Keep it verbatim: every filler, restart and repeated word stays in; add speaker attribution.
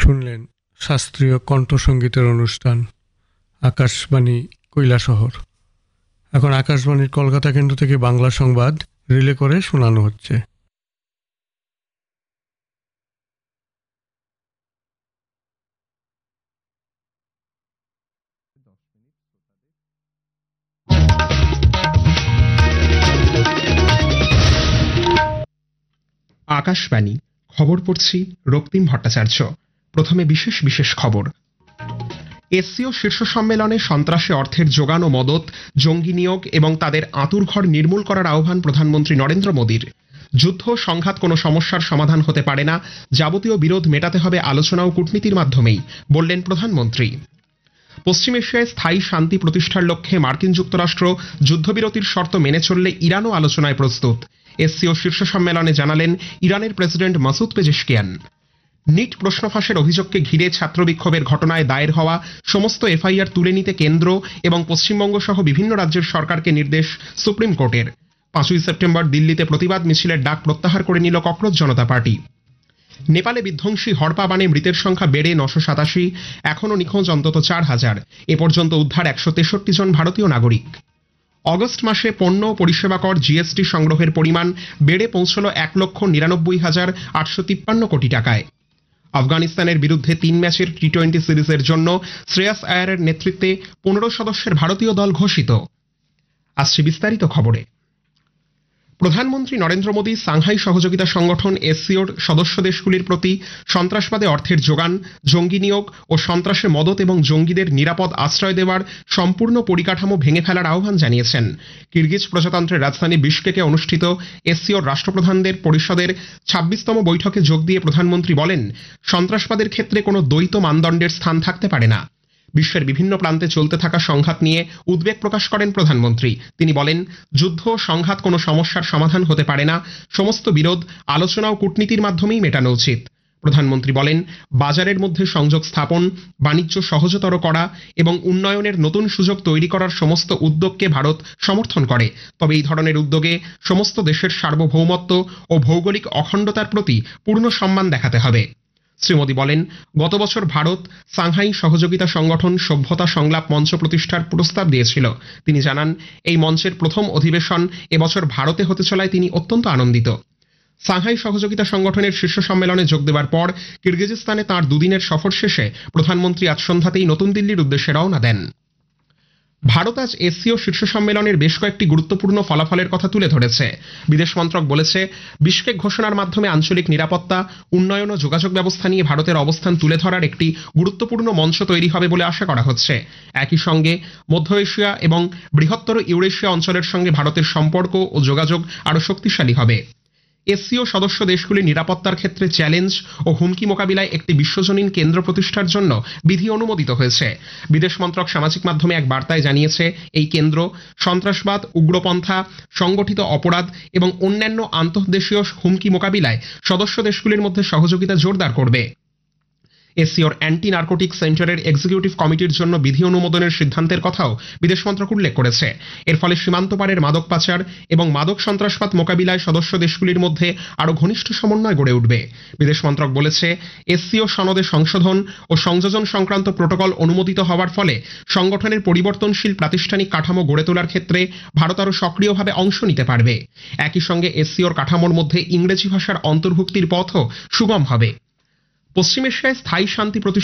Speaker 1: শুনলেন শাস্ত্রীয় কণ্ঠসঙ্গীতের অনুষ্ঠান আকাশবাণী কৈলাসহর। এখন আকাশবাণীর কলকাতা কেন্দ্র থেকে বাংলা সংবাদ রিলে করে শোনানো হচ্ছে।
Speaker 2: আকাশবাণী খবর পড়ছি রক্তিম ভট্টাচার্য। প্রথমে বিশেষ বিশেষ খবর। এসসিও শীর্ষ সম্মেলনে সন্ত্রাসে অর্থের যোগান ও মদত, জঙ্গি নিয়োগ এবং তাদের আঁতুড়ঘর নির্মূল করার আহ্বান প্রধানমন্ত্রী নরেন্দ্র মোদীর। যুদ্ধ সংঘাত কোনো সমস্যার সমাধান হতে পারে না, যাবতীয় বিরোধ মেটাতে হবে আলোচনা ও কূটনীতির মাধ্যমেই, বললেন প্রধানমন্ত্রী। পশ্চিম এশিয়ায় স্থায়ী শান্তি প্রতিষ্ঠার লক্ষ্যে মার্কিন যুক্তরাষ্ট্র যুদ্ধবিরতির শর্ত মেনে চললে ইরানও আলোচনায় প্রস্তুত। এসসিও শীর্ষ সম্মেলনে জানালেন ইরানের প্রেসিডেন্ট মাসুদ পেজেশকিয়ান। নিট প্রশ্ন ফাঁসের অভিযোগকে ঘিরে ছাত্র বিক্ষোভের ঘটনায় দায়ের হওয়া সমস্ত এফআইআর তুলে নিতে কেন্দ্র এবং পশ্চিমবঙ্গ সহ বিভিন্ন রাজ্যের সরকারকে নির্দেশ সুপ্রিম কোর্টের। পাঁচই সেপ্টেম্বর দিল্লিতে প্রতিবাদ মিছিলের ডাক প্রত্যাহার করে নিল ককরোচ জনতা পার্টি। নেপালে বিধ্বংসী হড়পা বানে মৃতের সংখ্যা বেড়ে নশো সাতাশি, এখনও নিখোঁজ অন্তত চার হাজার। এ পর্যন্ত উদ্ধার একশো তেষট্টি জন ভারতীয় নাগরিক। অগস্ট মাসে পণ্য ও পরিষেবা কর জিএসটি সংগ্রহের পরিমাণ বেড়ে পৌঁছল এক লক্ষ নিরানব্বই হাজার আটশো তিপ্পান্ন কোটি টাকায়। আফগানিস্তানের বিরুদ্ধে তিন ম্যাচের টি টোয়েন্টি সিরিজের জন্য শ্রেয়াস আয়ারের নেতৃত্বে পনেরো সদস্যের ভারতীয় দল ঘোষিত। আসছে বিস্তারিত খবরে। প্রধানমন্ত্রী নরেন্দ্র মোদী সাংহাই সহযোগিতা সংগঠন এসসিওর সদস্য দেশগুলির প্রতি সন্ত্রাসবাদে অর্থের যোগান, জঙ্গি নিয়োগ ও সন্ত্রাসে মদত এবং জঙ্গিদের নিরাপদ আশ্রয় দেওয়ার সম্পূর্ণ পরিকাঠামো ভেঙে ফেলার আহ্বান জানিয়েছেন। কিরগিজ প্রজাতন্ত্রের রাজধানী বিশকেকে অনুষ্ঠিত এসসিওর রাষ্ট্রপ্রধানদের পরিষদের ছাব্বিশতম বৈঠকে যোগ দিয়ে প্রধানমন্ত্রী বলেন, সন্ত্রাসবাদের ক্ষেত্রে কোনো দ্বৈত মানদণ্ডের স্থান থাকতে পারে না। বিশ্বের বিভিন্ন প্রান্তে চলতে থাকা সংঘাত নিয়ে উদ্বেগ প্রকাশ করেন প্রধানমন্ত্রী। তিনি বলেন, যুদ্ধ সংঘাত কোনো সমস্যার সমাধান হতে পারে না, সমস্ত বিরোধ আলোচনা ও কূটনীতির মাধ্যমেই মেটানো উচিত। প্রধানমন্ত্রী বলেন, বাজারের মধ্যে সংযোগ স্থাপন, বাণিজ্য সহজতর করা এবং উন্নয়নের নতুন সুযোগ তৈরি করার সমস্ত উদ্যোগকে ভারত সমর্থন করে। তবে এই ধরনের উদ্যোগে সমস্ত দেশের সার্বভৌমত্ব ও ভৌগোলিক অখণ্ডতার প্রতি পূর্ণ সম্মান দেখাতে হবে। শ্রী মোদী বলেন, গত বছর ভারত সাংহাই সহযোগিতা সংগঠন সভ্যতা সংলাপ মঞ্চ প্রতিষ্ঠার প্রস্তাব দিয়েছিল। তিনি জানান, এই মঞ্চের প্রথম অধিবেশন এবছর ভারতে হতে চলায় তিনি অত্যন্ত আনন্দিত। সাংহাই সহযোগিতা সংগঠনের শীর্ষ সম্মেলনে যোগ দেওয়ার পর কিরগিজস্তানে তাঁর দুদিনের সফর শেষে প্রধানমন্ত্রী আজ সন্ধ্যাতেই নতুন দিল্লির উদ্দেশ্যে রওনা দেন। ভারত আজ এসসিও শীর্ষ সম্মেলনের বেশ কয়েকটি গুরুত্বপূর্ণ ফলাফলের কথা তুলে ধরেছে। বিদেশ মন্ত্রক বলেছে, বিশকেক ঘোষণার মাধ্যমে আঞ্চলিক নিরাপত্তা, উন্নয়ন ও যোগাযোগ ব্যবস্থা নিয়ে ভারতের অবস্থান তুলে ধরার একটি গুরুত্বপূর্ণ মঞ্চ তৈরি হবে বলে আশা করা হচ্ছে। একই সঙ্গে মধ্য এশিয়া এবং বৃহত্তর ইউরেশিয়া অঞ্চলের সঙ্গে ভারতের সম্পর্ক ও যোগাযোগ আরও শক্তিশালী হবে। এসসিও সদস্য দেশগুলির নিরাপত্তার ক্ষেত্রে চ্যালেঞ্জ ও হুমকি মোকাবিলায় একটি বিশ্বজনীন কেন্দ্র প্রতিষ্ঠার জন্য বিধি অনুমোদিত হয়েছে। বিদেশ মন্ত্রক সামাজিক মাধ্যমে এক বার্তায় জানিয়েছে, এই কেন্দ্র সন্ত্রাসবাদ, উগ্রপন্থা, সংগঠিত অপরাধ এবং অন্যান্য আন্তঃদেশীয় হুমকি মোকাবিলায় সদস্য দেশগুলির মধ্যে সহযোগিতা জোরদার করবে। এসসিওর অ্যান্টি নার্কোটিক সেন্টারের এক্সিকিউটিভ কমিটির জন্য বিধি অনুমোদনের সিদ্ধান্তের কথাও বিদেশ মন্ত্রক উল্লেখ করেছে। এর ফলে সীমান্ত পারের মাদক পাচার এবং মাদক সন্ত্রাসবাদ মোকাবিলায় সদস্য দেশগুলির মধ্যে আরও ঘনিষ্ঠ সমন্বয় গড়ে উঠবে। বিদেশ মন্ত্রক বলেছে, এসসিও সনদে সংশোধন ও সংযোজন সংক্রান্ত প্রোটোকল অনুমোদিত হওয়ার ফলে সংগঠনের পরিবর্তনশীল প্রাতিষ্ঠানিক কাঠামো গড়ে তোলার ক্ষেত্রে ভারত আরও সক্রিয়ভাবে অংশ নিতে পারবে। একই সঙ্গে এসসিওর কাঠামোর মধ্যে ইংরেজি ভাষার অন্তর্ভুক্তির পথও সুগম হবে। পশ্চিম এশিয়ায় স্থায়ী শান্তি প্রতিষ্ঠা